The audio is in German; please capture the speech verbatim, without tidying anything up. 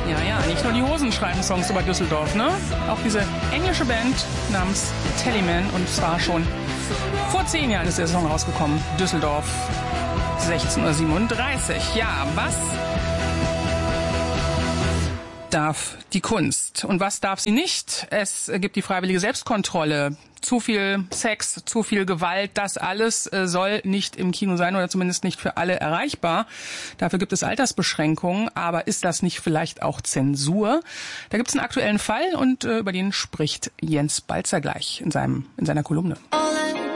Ja, ja, nicht nur die Hosen schreiben Songs über Düsseldorf, ne? Auch diese englische Band namens Tallyman, und zwar schon vor zehn Jahren ist der Song rausgekommen. Düsseldorf, sechzehn Uhr siebenunddreißig. Ja, was darf die Kunst und was darf sie nicht? Es gibt die freiwillige Selbstkontrolle. Zu viel Sex, zu viel Gewalt, das alles äh, soll nicht im Kino sein oder zumindest nicht für alle erreichbar. Dafür gibt es Altersbeschränkungen, aber ist das nicht vielleicht auch Zensur? Da gibt es einen aktuellen Fall und äh, über den spricht Jens Balzer gleich in seinem in seiner Kolumne.